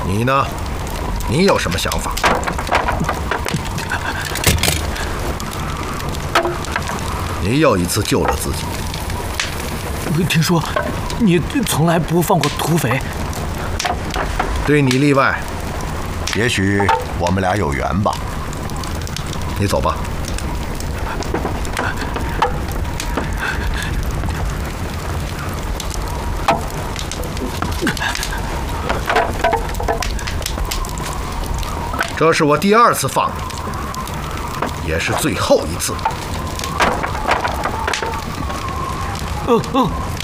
你呢？你有什么想法？你又一次救了自己。 听说你从来不放过土匪， 对你例外。 也许我们俩有缘吧。 你走吧。这是我第2次放你，也是最后一次。 嗯。